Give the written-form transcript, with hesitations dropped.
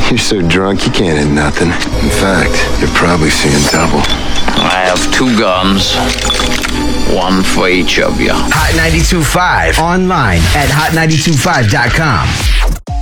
You're so drunk you can't hit nothing. In fact, you're probably seeing double. I have 2 guns. One for each of you. Hot 92.5 online at hot925.com.